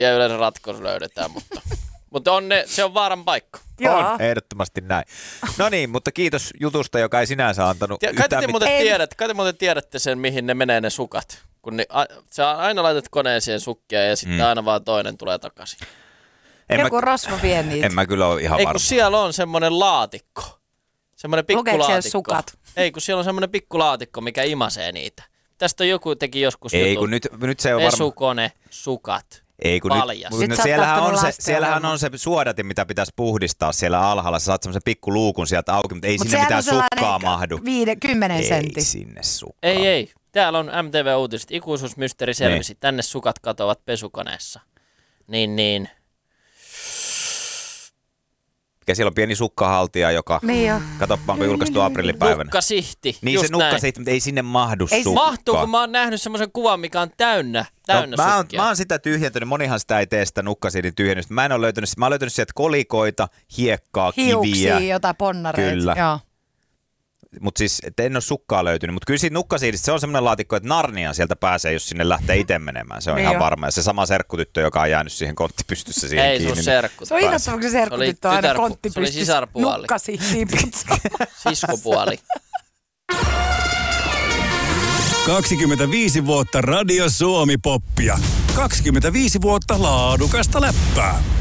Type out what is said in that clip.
Ja yleensä ratkaisu löydetään, mutta se on vaaran paikka. On, ehdottomasti näin. No niin, mutta kiitos jutusta, joka ei sinänsä antanut Kai te muuten tiedätte sen, mihin ne menee ne sukat. Kun sä aina laitat koneeseen sukkia ja sitten aina vaan toinen tulee takaisin. Joku rosvo vie niitä. En mä kyllä ole ihan varma. Ei, kun siellä on semmoinen laatikko. Semmoinen pikkulaatikko. Lukeeko siellä sukat? Ei, kun siellä on semmoinen pikkulaatikko, mikä imasee niitä. Tästä joku teki joskus ei, kun nyt se on pesukone, sukat. Ei, kun nyt siellähän on se suodatin, mitä pitäisi puhdistaa siellä alhaalla. Sä saat semmoisen pikkuluukun sieltä auki, mutta ei sinne mitään sukkaa mahdu. 10 sentti. Ei sinne sukkaa. Ei. Täällä on MTV-uutiset. Ikuisuusmysteeri selvisi. Tänne sukat katoavat pesukoneessa. Niin. Mikä siellä on pieni sukkahaltija, joka... Niin on. Katoppa, onko julkaistu aprillipäivänä. Nukkasihti. Niin se nukkasihti, mutta ei sinne mahdu sukkaa. Mahtuu, kun mä oon nähnyt semmoisen kuvan, mikä on täynnä sukkia. Mä oon sitä tyhjentänyt. Monihan sitä ei tee sitä nukkasihdin tyhjennystä. Mä oon löytänyt sieltä kolikoita, hiekkaa, hiuksia, kiviä. jotain ponnareita. Kyllä. Joo. Mutta siis en ole sukkaa löytynyt. Mutta kyllä siitä nukkasihdistä se on semmoinen laatikko, että Narnia sieltä pääsee, jos sinne lähtee itse menemään. Se on ihan varma. Ja se sama serkkutyttö, joka on jäänyt siihen konttipystyssä siihen ei, kiinni. Ei, se on serkku. Se on innoittava, kun se serkkutyttö on aina konttipystyssä. Se oli sisarpuoli. Nukkasihtiin putsaamaan. Siskopuoli. 25 vuotta Radio Suomi-poppia. 25 vuotta laadukasta läppää.